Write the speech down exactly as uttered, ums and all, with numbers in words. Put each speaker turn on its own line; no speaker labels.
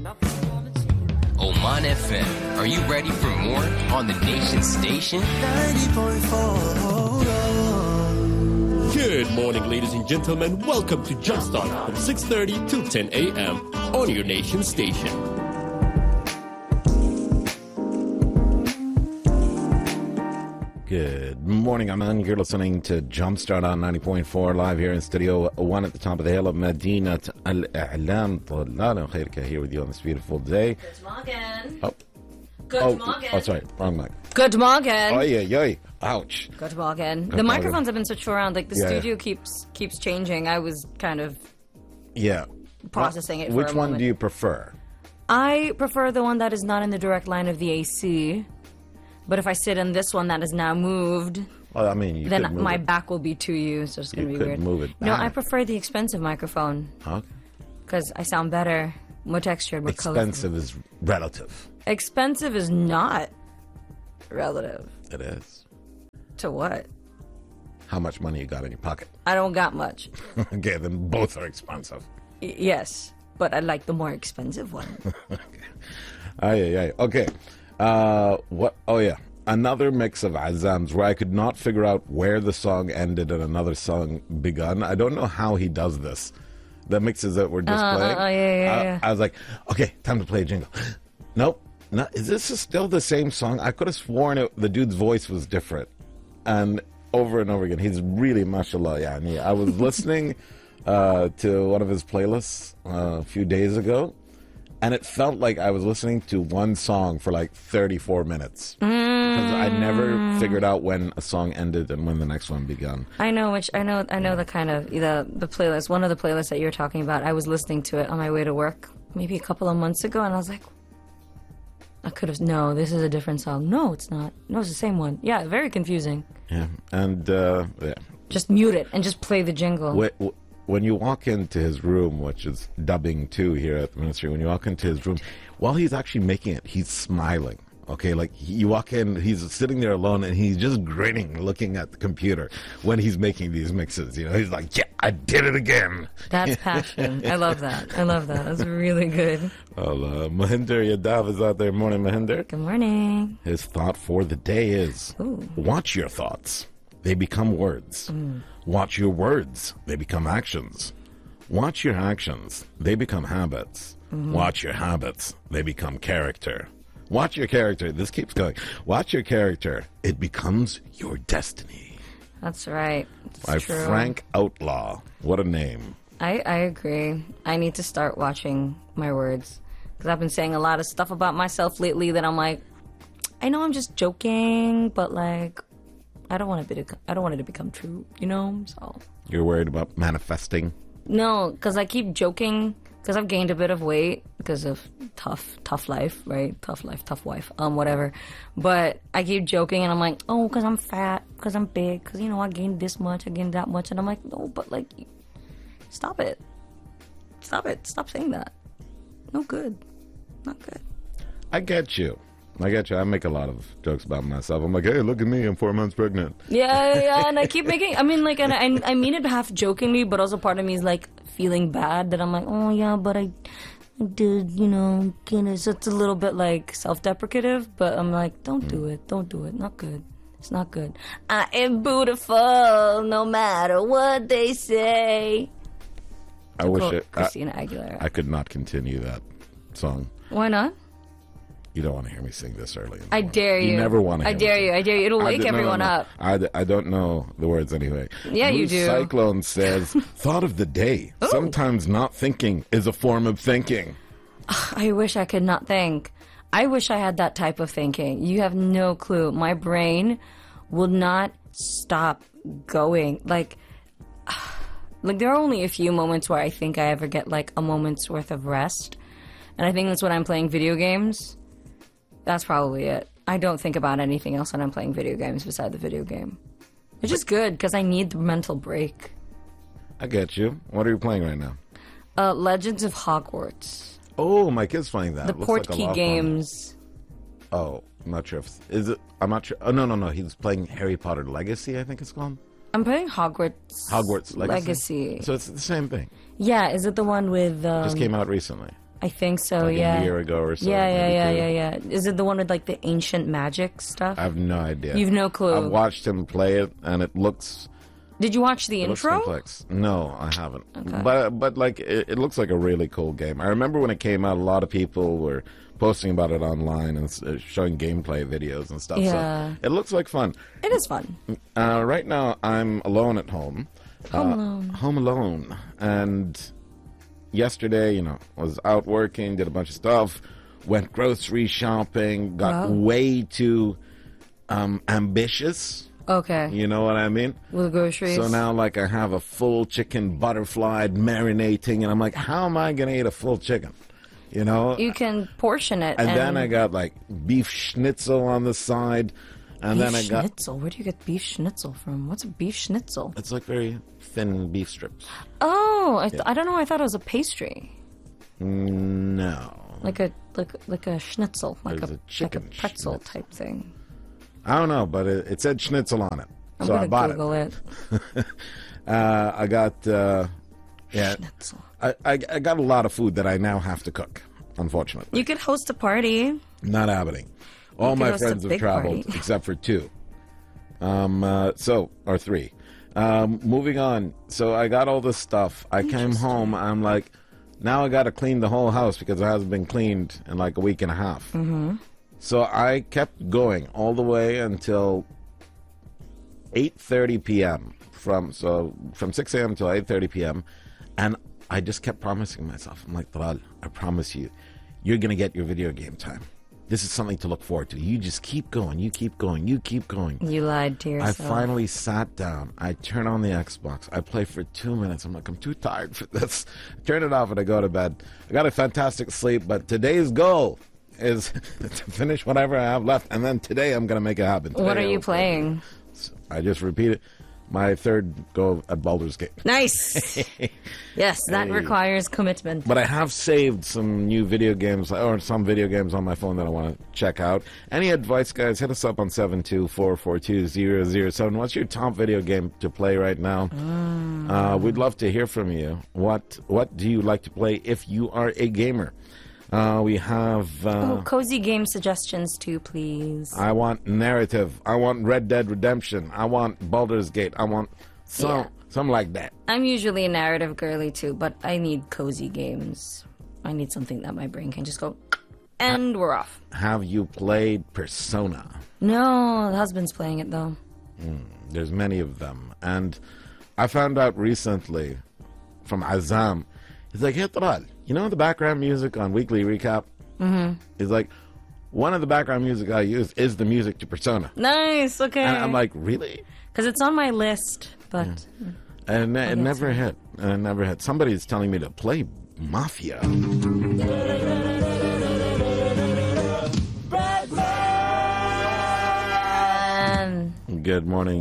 Oman F M. Are you ready for more on the Nation Station?
ninety point four.
Good morning, ladies and gentlemen. Welcome to Jumpstart from six thirty till ten a.m. on your Nation Station.
Good morning, Aman. You're listening to Jumpstart on ninety point four live here in Studio one at the top of the hill of Madinat Al-A'lam. Talala khairka here with you on this beautiful day.
Good morning.
Oh.
Good
oh,
morning.
Oh, sorry. Wrong mic.
Good morning.
Oh, yeah, yeah. Ouch.
Good morning.
Good
the
morning.
microphones have been switched around. Like, the
Yeah.
studio keeps keeps changing. I was kind of
Yeah.
processing it for
Which
a
one
moment.
do you prefer?
I prefer the one that is not in the direct line of the A C. But if I sit in this one that is now moved,
Well, I mean, you
then
could move
my
it.
back will be to you, so it's going
You
to be
could
weird.
move it
No, I
back.
prefer the expensive microphone
Okay.
because I sound better, more textured, more
Expensive is relative.
colorful. Expensive is not relative.
It is.
To what?
How much money you got in your pocket?
I don't got much.
Okay, then both are expensive.
Y- yes, but I like the more expensive one.
Aye, aye, aye. Okay. Uh, what? Oh, yeah. Another mix of Azam's where I could not figure out where the song ended and another song begun. I don't know how he does this. The mixes that we're just
Uh,
playing.
uh, uh, yeah, yeah,
I,
yeah.
I was like, okay, time to play a jingle. Nope. No, is this still the same song? I could have sworn it, the dude's voice was different. And over and over again, he's really, mashallah, yani. I was listening uh, to one of his playlists uh, a few days ago, and it felt like I was listening to one song for like thirty-four minutes. Because I never figured out when a song ended and when the next one began.
I know which I know I know the kind of the the playlist. One of the playlists that you're talking about. I was listening to it on my way to work maybe a couple of months ago, and I was like, I could have no. This is a different song. No, it's not. No, it's the same one. Yeah, very confusing.
Yeah. And, uh, yeah.
Just mute it and just play the jingle.
Wh- When you walk into his room, which is dubbing two here at the ministry, when you walk into his room, while he's actually making it, he's smiling. Okay, like you walk in, he's sitting there alone and he's just grinning, looking at the computer when he's making these mixes. You know, he's like, "Yeah, I did it again."
That's passion. I love that. I love that. That's really good.
Well, uh, Mahinder Yadav is out there. Morning, Mahinder.
Good morning.
His thought for the day is:
Ooh.
watch your thoughts; they become words.
Mm.
Watch your words; they become actions. Watch your actions; they become habits.
Mm-hmm.
Watch your habits; they become character. Watch your character. This keeps going. Watch your character; it becomes your destiny.
That's right. It's
By
true.
Frank Outlaw. What a name!
I, I agree. I need to start watching my words because I've been saying a lot of stuff about myself lately that I'm like, I know I'm just joking, but like, I don't want it to. I don't want it to become true, you know. So
You're worried about manifesting.
no, because I keep joking because I've gained a bit of weight because of tough, tough life, right? Tough life, tough wife, um, whatever. But I keep joking and I'm like, oh, because I'm fat, because I'm big, because you know I gained this much, I gained that much, and I'm like, no, but like. Stop it. Stop it. Stop saying that. No good. Not good.
I get you. I get you. I make a lot of jokes about myself. I'm like, hey, look at me. I'm four months pregnant.
Yeah, yeah, yeah. And I keep making, I mean, like, and I, I mean it half jokingly, but also part of me is like feeling bad that I'm like, oh, yeah, but I, I did, you know, kind of, so it's a little bit like self deprecative, but I'm like, don't do it. Don't do it. Not good. It's not good. I am beautiful no matter what they say.
I wish
Quote
it. I,
Christina Aguilera.
I could not continue that song.
Why not?
You don't want to hear me sing this early. In the
I
morning.
dare you.
You never want to.
I
hear
dare
me
you.
sing.
I dare you. It'll
I
wake
d- no, no,
everyone
no.
up.
I, d- I don't know the words anyway.
Yeah, you
Blue
do.
Cyclone says, "Thought of the day.
Ooh.
Sometimes not thinking is a form of thinking."
I wish I could not think. I wish I had that type of thinking. You have no clue. My brain will not stop going. Like, like there are only a few moments where I think I ever get like a moment's worth of rest. And I think that's when I'm playing video games. That's probably it. I don't think about anything else when I'm playing video games beside the video game. Which is good because I need the mental break.
I get you. What are you playing right now?
Uh, Legends of Hogwarts.
Oh, my kid's playing that.
The
Looks like a
Portkey
lot of fun.
games.
Oh, I'm not sure if is it. I'm not sure. Oh no, no, no. He's playing Harry Potter Legacy. I think it's called
I'm playing Hogwarts.
Hogwarts Legacy.
Legacy.
So it's the same thing.
Yeah, is it the one with? Um,
Just came out recently.
I think so.
Like
yeah.
a year ago or so.
Yeah, yeah,
maybe
yeah,
two.
yeah, yeah. Is it the one with like the ancient magic stuff?
I have no idea.
You've no clue.
I've watched him play it, and it looks.
Did you watch the
It looks
intro?
complex. No, I haven't. But but like it, it looks like a really cool game. I remember when it came out, a lot of people were posting about it online and s- uh, showing gameplay videos and stuff.
Yeah.
So it looks like fun.
It is fun.
Uh, right now, I'm alone at home.
Home
Uh,
alone.
Home alone. And yesterday, you know, was out working, did a bunch of stuff, went grocery shopping, got
Wow.
way too um, ambitious.
Okay.
You know what I mean?
With the groceries.
So now, like, I have a full chicken butterflied marinating, and I'm like, how am I going to eat a full chicken? You know?
you can portion it.
and,
And,
then I got, like, beef schnitzel on the side. And
beef
then I got.
schnitzel. Where do you get beef schnitzel from? What's a beef schnitzel?
It's like very thin beef strips.
Oh, I, th- I don't know. I thought it was a pastry,
No.
like a like like a schnitzel, like
There's
a,
a chicken
like a pretzel
schnitzel.
type thing.
I don't know, but it, it said schnitzel on it.
I'm
so
gonna
I bought
Google it.
it. Uh, I got. Uh, yeah.
Schnitzel.
I, I, I got a lot of food that I now have to cook, unfortunately.
You could host a party.
Not happening. All
could
my
host a
friends have
big
traveled
party.
except for two. Um, uh, so, or three. Um, moving on. So I got all this stuff. I came home. I'm like, now I got to clean the whole house because it hasn't been cleaned in like a week and a half. Mm-hmm. So I kept going all the way until eight thirty p.m. From so from six a.m. till eight thirty p.m. And I just kept promising myself. I'm like, Talal, I promise you, you're gonna get your video game time. This is something to look forward to. You just keep going. You keep going. You keep going.
You lied to
I
yourself.
finally sat down. I turn on the Xbox. I play for two minutes. I'm like, I'm too tired for this. I turn it off and I go to bed. I got a fantastic sleep, but today's goal is to finish whatever I have left, and then today I'm gonna make it happen.
What
Today
are
I
you
will-
playing?
I just repeated my third go at Baldur's Gate.
Nice. Yes, that
Hey.
requires commitment.
But I have saved some new video games, or some video games on my phone that I want to check out. Any advice, guys? Hit us up on seven two four four two zero zero seven. What's your top video game to play right now?
Mm.
Uh, we'd love to hear from you. What What do you like to play if you are a gamer? Uh, we have... Uh,
Oh, cozy game suggestions too, please.
I want narrative. I want Red Dead Redemption. I want Baldur's Gate. I want some,
Yeah.
something like that.
I'm usually a narrative girly too, but I need cozy games. I need something that my brain can just go, and we're off.
Have you played Persona?
No, the husband's playing it though.
There's many of them. And I found out recently from Azam, he's like, hey, Taral, you know the background music on Weekly Recap? Mm-hmm. He's like, one of the background music I use is the music to Persona.
Nice, okay.
And I'm like, really?
because it's on my list, but
And it
guess
never hit. It never hit. Somebody's telling me to play Mafia.
um,
Good morning.